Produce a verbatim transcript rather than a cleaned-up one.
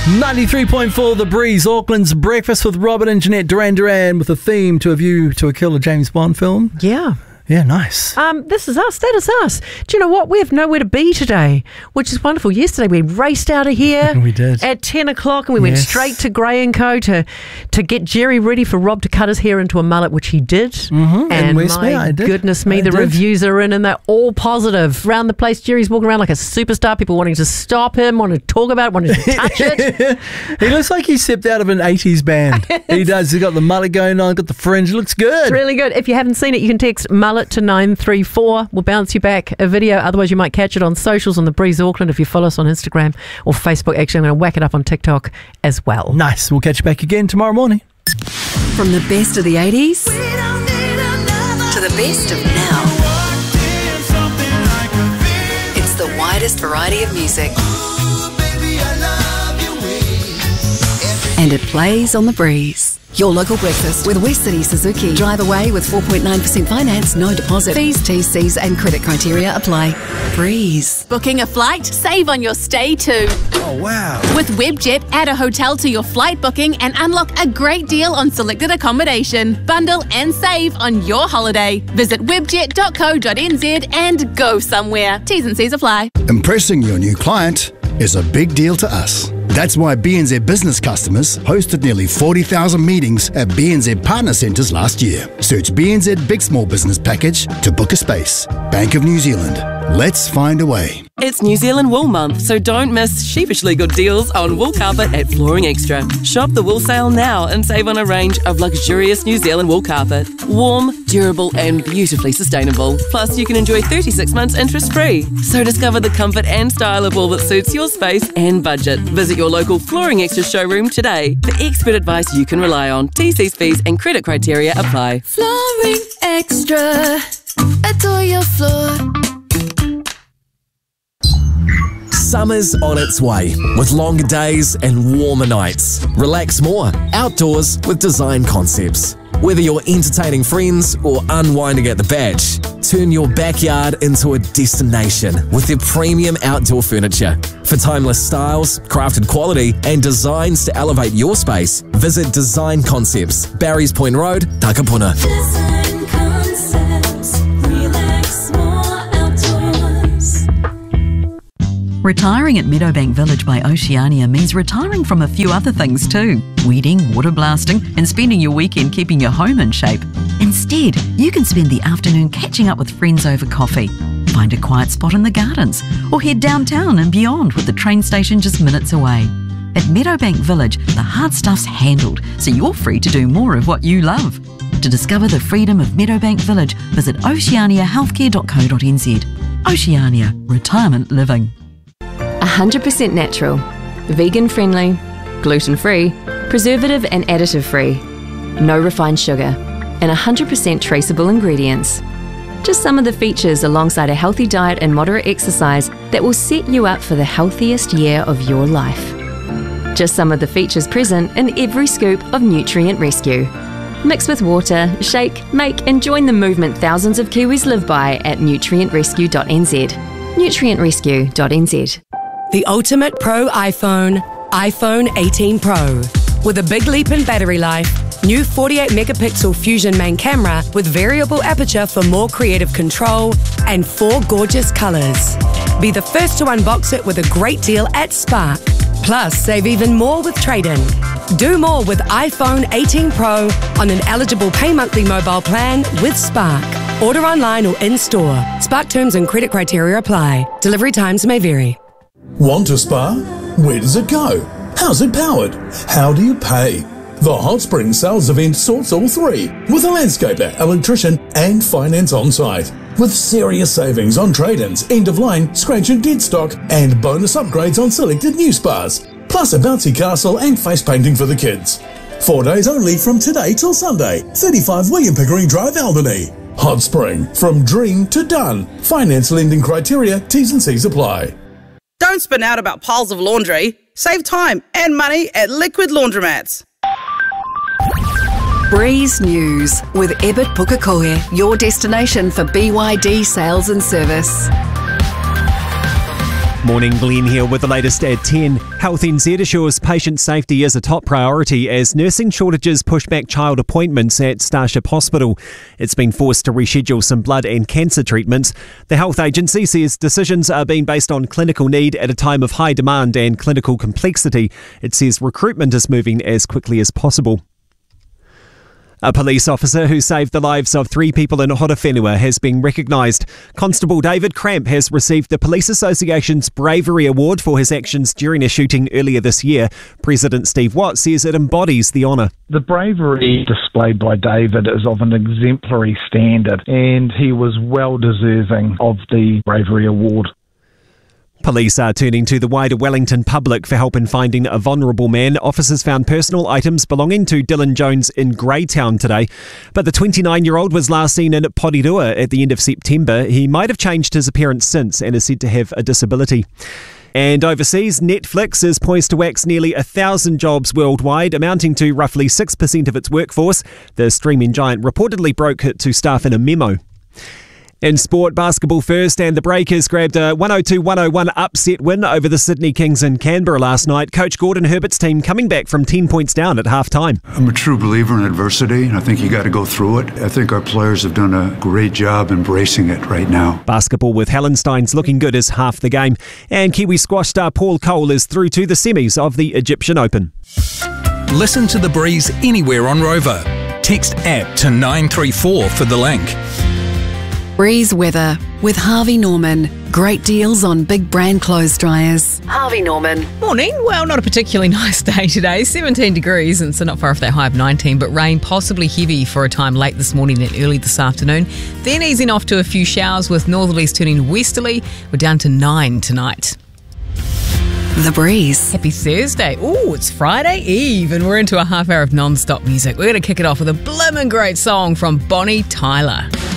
ninety-three point four The Breeze, Auckland's Breakfast with Robert and Jeanette Duran Duran, with a theme to A View to a Kill, a James Bond film. Yeah. Yeah, nice. Um, this is us. That is us. Do you know what? We have nowhere to be today, which is wonderful. Yesterday we raced out of here. We did. At ten o'clock, and we went Yes. straight to Grey and Co. to to get Jerry ready for Rob to cut his hair into a mullet, which he did. Mm-hmm. And Westmead, my I did. goodness me, I the did. reviews are in, and they're all positive. Around the place, Jerry's walking around like a superstar. People wanting to stop him, wanting to talk about it, wanting to touch it. He looks like he stepped out of an eighties band. He does. He's got the mullet going on, got the fringe. It looks good. It's really good. If you haven't seen it, you can text mullet to nine three four. We'll bounce you back a video. Otherwise, you might catch it on socials on The Breeze Auckland if you follow us on Instagram or Facebook. Actually, I'm going to whack it up on TikTok as well. Nice. We'll catch you back again tomorrow morning. From the best of the eighties to the best of now. It's the widest variety of music. And it plays on The Breeze. Your local breakfast with West City Suzuki. Drive away with four point nine percent finance, no deposit. Fees, T Cs and credit criteria apply. Breeze. Booking a flight? Save on your stay too. Oh, wow. With Webjet, add a hotel to your flight booking and unlock a great deal on selected accommodation. Bundle and save on your holiday. Visit webjet dot co dot n z and go somewhere. T's and C's apply. Impressing your new client is a big deal to us. That's why B N Z business customers hosted nearly forty thousand meetings at B N Z partner centres last year. Search B N Z Big Small Business Package to book a space. Bank of New Zealand. Let's find a way. It's New Zealand Wool Month, so don't miss sheepishly good deals on wool carpet at Flooring Extra. Shop the wool sale now and save on a range of luxurious New Zealand wool carpet. Warm, durable and beautifully sustainable. Plus, you can enjoy thirty-six months interest-free. So discover the comfort and style of wool that suits your space and budget. Visit your local Flooring Extra showroom today for expert advice you can rely on. T Cs, fees and credit criteria apply. Flooring Extra. Adore your floor. Summer's on its way, with longer days and warmer nights. Relax more outdoors with Design Concepts. Whether you're entertaining friends or unwinding at the beach, turn your backyard into a destination with their premium outdoor furniture. For timeless styles, crafted quality, and designs to elevate your space, visit Design Concepts, Barry's Point Road, Takapuna. Design Concepts. Relax more outdoors. Retiring at Meadowbank Village by Oceania means retiring from a few other things too. Weeding, water blasting, and spending your weekend keeping your home in shape. Instead, you can spend the afternoon catching up with friends over coffee. Find a quiet spot in the gardens, or head downtown and beyond with the train station just minutes away. At Meadowbank Village, the hard stuff's handled, so you're free to do more of what you love. To discover the freedom of Meadowbank Village, visit oceania healthcare dot co dot n z. Oceania, retirement living. one hundred percent natural, vegan friendly, gluten free, preservative and additive free, no refined sugar, and one hundred percent traceable ingredients. Just some of the features alongside a healthy diet and moderate exercise that will set you up for the healthiest year of your life. Just some of the features present in every scoop of Nutrient Rescue. Mix with water, shake, make and join the movement thousands of Kiwis live by at nutrient rescue dot n z. nutrient rescue dot n z. The ultimate pro iPhone, iPhone eighteen Pro. With a big leap in battery life, new forty-eight megapixel Fusion main camera with variable aperture for more creative control, and four gorgeous colours. Be the first to unbox it with a great deal at Spark. Plus, save even more with trade-in. Do more with iPhone eighteen Pro on an eligible pay monthly mobile plan with Spark. Order online or in-store. Spark terms and credit criteria apply. Delivery times may vary. Want a spa? Where does it go? How's it powered? How do you pay? The Hot Spring sales event sorts all three, with a landscaper, electrician and finance on site. With serious savings on trade-ins, end-of-line, scratch and dead stock and bonus upgrades on selected new spas. Plus a bouncy castle and face painting for the kids. Four days only from today till Sunday. thirty-five William Pickering Drive, Albany. Hot Spring, from dream to done. Finance lending criteria, T's and C's apply. Don't spin out about piles of laundry. Save time and money at Liquid Laundromats. Breeze News with Ebert Pukekohe, your destination for B Y D sales and service. Morning, Glenn here with the latest at ten. Health N Z assures patient safety is a top priority as nursing shortages push back child appointments at Starship Hospital. It's been forced to reschedule some blood and cancer treatments. The health agency says decisions are being based on clinical need at a time of high demand and clinical complexity. It says recruitment is moving as quickly as possible. A police officer who saved the lives of three people in Horowhenua has been recognised. Constable David Cramp has received the Police Association's Bravery Award for his actions during a shooting earlier this year. President Steve Watt says it embodies the honour. The bravery displayed by David is of an exemplary standard, and he was well deserving of the Bravery Award. Police are turning to the wider Wellington public for help in finding a vulnerable man. Officers found personal items belonging to Dylan Jones in Greytown today. But the twenty-nine-year-old was last seen in Porirua at the end of September. He might have changed his appearance since and is said to have a disability. And overseas, Netflix is poised to wax nearly a thousand jobs worldwide, amounting to roughly six percent of its workforce. The streaming giant reportedly broke it to staff in a memo. In sport, basketball first, and the Breakers grabbed a one oh two one oh one upset win over the Sydney Kings in Canberra last night. Coach Gordon Herbert's team coming back from ten points down at half-time. I'm a true believer in adversity, and I think you got to go through it. I think our players have done a great job embracing it right now. Basketball with Hallensteins looking good as half the game. And Kiwi squash star Paul Cole is through to the semis of the Egyptian Open. Listen to The Breeze anywhere on Rover. Text app to nine three four for the link. Breeze weather with Harvey Norman. Great deals on big brand clothes dryers. Harvey Norman. Morning. Well, not a particularly nice day today. seventeen degrees, and so not far off that high of nineteen, but rain possibly heavy for a time late this morning and early this afternoon. Then easing off to a few showers with northerlies turning westerly. We're down to nine tonight. The Breeze. Happy Thursday. Ooh, it's Friday Eve, and we're into a half hour of non-stop music. We're going to kick it off with a blimmin' great song from Bonnie Tyler.